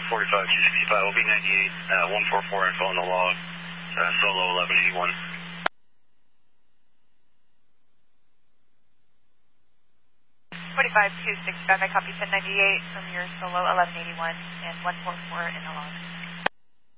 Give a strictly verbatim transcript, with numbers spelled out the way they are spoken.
forty-five two sixty-five, O B ninety-eight, uh, one four four info on the log, uh, solo eleven eighty-one. forty-five two sixty-five, I copy ten ninety-eight from your solo eleven eighty-one and one four four in the log.